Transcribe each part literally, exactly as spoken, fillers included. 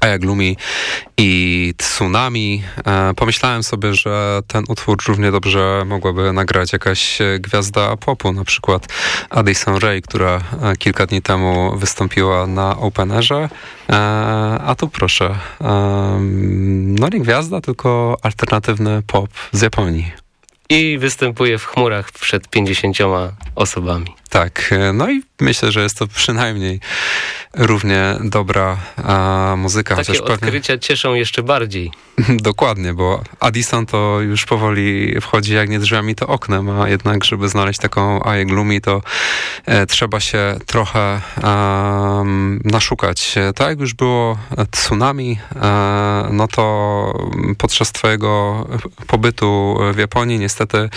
Ayaglumi i Tsunami. Pomyślałem sobie, że ten utwór równie dobrze mogłaby nagrać jakaś gwiazda popu, na przykład Addison Rae, która kilka dni temu wystąpiła na Openerze. A tu proszę, no nie gwiazda, tylko alternatywny pop z Japonii. I występuje w chmurach przed pięćdziesięcioma osobami. Tak, no i myślę, że jest to przynajmniej równie dobra a, muzyka. Takie chociaż odkrycia pewnie cieszą jeszcze bardziej. Dokładnie, bo Addison to już powoli wchodzi jak nie drzwiami, to oknem, a jednak żeby znaleźć taką Ayaglumi, to e, trzeba się trochę e, naszukać. Tak jak już było Tsunami, e, no to podczas twojego pobytu w Japonii niestety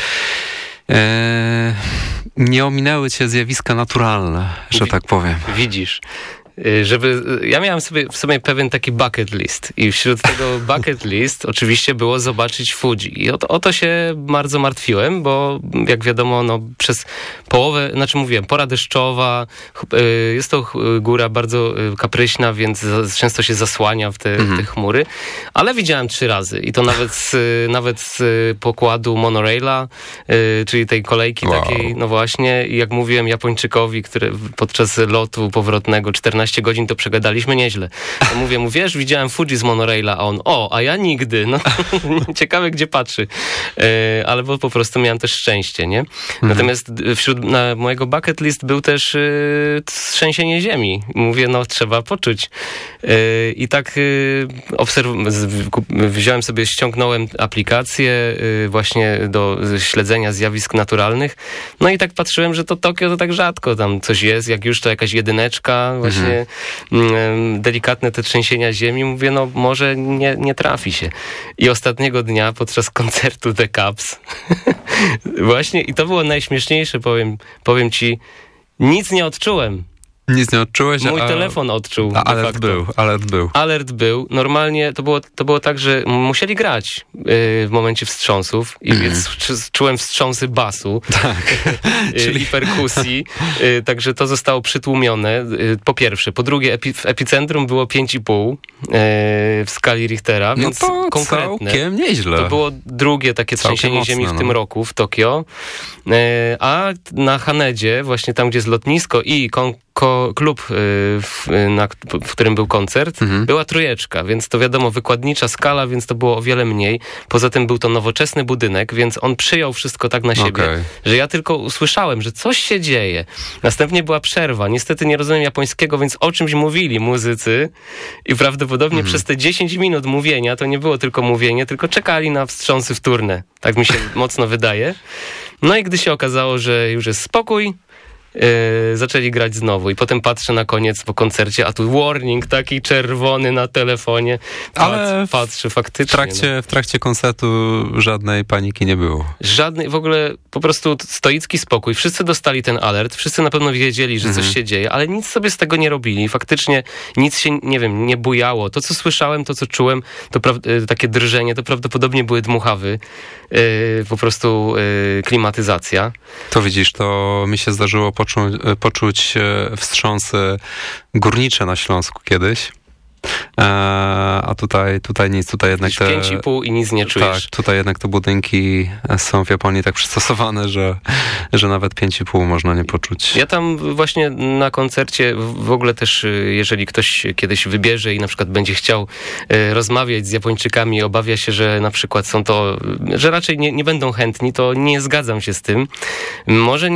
e, nie ominęły cię zjawiska naturalne, że tak powiem. Widzisz. Żeby, ja miałem sobie w sobie pewien taki bucket list i wśród tego bucket list oczywiście było zobaczyć Fuji i o to, o to się bardzo martwiłem, bo jak wiadomo, no przez połowę, znaczy mówiłem, pora deszczowa, jest to góra bardzo kapryśna, więc często się zasłania w te, mhm. te chmury, ale widziałem trzy razy i to nawet z, nawet z pokładu monoraila, czyli tej kolejki wow. takiej, no właśnie, i jak mówiłem Japończykowi, który podczas lotu powrotnego czternaście godzin to przegadaliśmy nieźle. Ja mówię mu, wiesz, widziałem Fuji z monoraila, a on, o, a ja nigdy. No, ciekawe, gdzie patrzy. E, ale bo po prostu miałem też szczęście, nie? Mhm. Natomiast wśród na mojego bucket list był też e, trzęsienie ziemi. Mówię, no, trzeba poczuć. E, I tak e, obserw- z, wziąłem sobie, ściągnąłem aplikację e, właśnie do śledzenia zjawisk naturalnych. No i tak patrzyłem, że to Tokio to tak rzadko tam coś jest. Jak już to jakaś jedyneczka, właśnie mhm. delikatne te trzęsienia ziemi, mówię, no może nie, nie trafi się. I ostatniego dnia podczas koncertu The Cubs właśnie, i to było najśmieszniejsze, powiem, powiem ci, nic nie odczułem. Nic nie odczułeś? Mój a... telefon odczuł. A alert był, alert był. Alert był. Normalnie to było, to było tak, że musieli grać yy, w momencie wstrząsów i mm. więc czułem wstrząsy basu tak. Czyli... i perkusji. Yy, także to zostało przytłumione. Yy, po pierwsze. Po drugie, epi, w epicentrum było pięć i pół yy, w skali Richtera, no więc to konkretne. Całkiem nieźle. To było drugie takie całkiem trzęsienie mocne, ziemi w no. tym roku w Tokio. Yy, a na Hanedzie, właśnie tam, gdzie jest lotnisko i kon- Ko- klub, y, w, na, w którym był koncert, mhm. była trójeczka, więc to wiadomo, wykładnicza skala, więc to było o wiele mniej. Poza tym był to nowoczesny budynek, więc on przyjął wszystko tak na siebie, okay. że ja tylko usłyszałem, że coś się dzieje. Następnie była przerwa. Niestety nie rozumiem japońskiego, więc o czymś mówili muzycy i prawdopodobnie mhm. przez te dziesięć minut mówienia, to nie było tylko mówienie, tylko czekali na wstrząsy wtórne. Tak mi się mocno wydaje. No i gdy się okazało, że już jest spokój, Yy, zaczęli grać znowu i potem patrzę na koniec po koncercie, a tu warning taki czerwony na telefonie. Patrz, ale patrzę faktycznie. W trakcie, no. w trakcie koncertu żadnej paniki nie było. Żadnej, w ogóle po prostu stoicki spokój. Wszyscy dostali ten alert, wszyscy na pewno wiedzieli, że mhm. coś się dzieje, ale nic sobie z tego nie robili. Faktycznie nic się, nie wiem, nie bujało. To, co słyszałem, to, co czułem, to pra- takie drżenie, to prawdopodobnie były dmuchawy. Yy, po prostu yy, klimatyzacja. To widzisz, to mi się zdarzyło poczuć, poczuć wstrząsy górnicze na Śląsku kiedyś. E, a tutaj, tutaj nic, tutaj jednak te... pięć i pół i nic nie czujesz. Tak, tutaj jednak te budynki są w Japonii tak przystosowane, że, że nawet pięć i pół można nie poczuć. Ja tam właśnie na koncercie w ogóle też, jeżeli ktoś kiedyś wybierze i na przykład będzie chciał rozmawiać z Japończykami i obawia się, że na przykład są to, że raczej nie, nie będą chętni, to nie zgadzam się z tym. Może